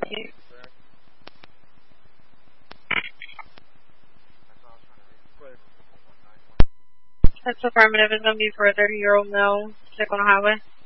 you? That's affirmative. It's going to be further. You'll know. Stick on the highway.